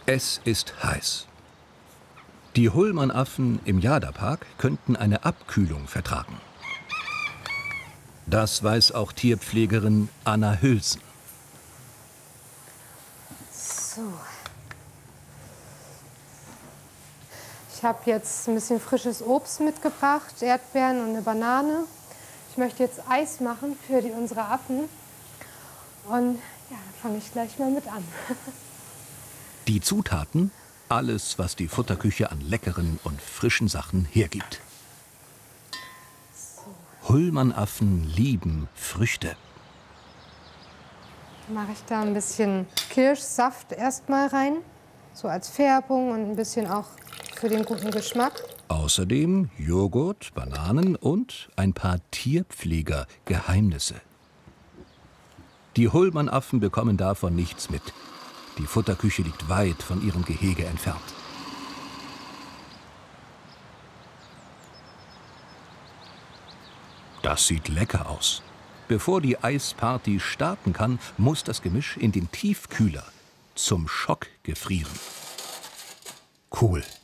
Es ist heiß. Die Hullmann-Affen im Jada-Park könnten eine Abkühlung vertragen. Das weiß auch Tierpflegerin Anna Hülsen. So. Ich habe jetzt ein bisschen frisches Obst mitgebracht, Erdbeeren und eine Banane. Ich möchte jetzt Eis machen für unsere Affen. Und ja, dann fange ich gleich mal mit an. Die Zutaten? Alles, was die Futterküche an leckeren und frischen Sachen hergibt. Hullmann-Affen lieben Früchte. Dann mache ich da ein bisschen Kirschsaft erstmal rein, so als Färbung und ein bisschen auch für den guten Geschmack. Außerdem Joghurt, Bananen und ein paar Tierpfleger-Geheimnisse. Die Hullmann-Affen bekommen davon nichts mit. Die Futterküche liegt weit von ihrem Gehege entfernt. Das sieht lecker aus. Bevor die Eisparty starten kann, muss das Gemisch in den Tiefkühler zum Schock gefrieren. Cool.